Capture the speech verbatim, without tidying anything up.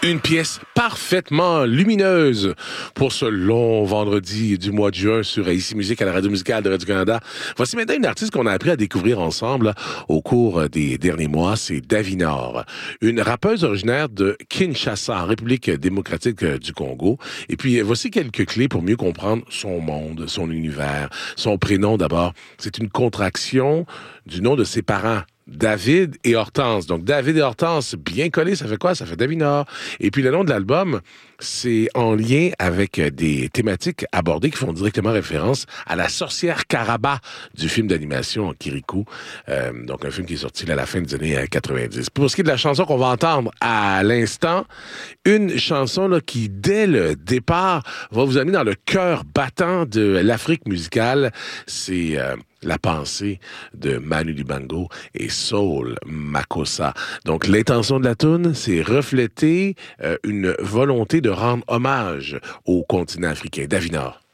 Une pièce parfaitement lumineuse pour ce long vendredi du mois de juin sur Ici Musique à la radio musicale de Radio-Canada. Voici maintenant une artiste qu'on a appris à découvrir ensemble au cours des derniers mois, c'est Davinor. Une rappeuse originaire de Kinshasa, en République démocratique du Congo. Et puis, voici quelques clés pour mieux comprendre son monde, son univers. Son prénom, d'abord, c'est une contraction du nom de ses parents. David et Hortense. Donc, David et Hortense, bien collés, ça fait quoi? Ça fait Davinor. Et puis, le nom de l'album, c'est en lien avec des thématiques abordées qui font directement référence à la sorcière Karaba du film d'animation Kirikou. Euh, donc, un film qui est sorti à la fin des années quatre-vingt-dix. Pour ce qui est de la chanson qu'on va entendre à l'instant, une chanson là, qui, dès le départ, va vous amener dans le cœur battant de l'Afrique musicale. C'est... Euh, La pensée de Manu Dibango et Soul Makossa. Donc, l'intention de la toune, c'est refléter euh, une volonté de rendre hommage au continent africain. Davinor.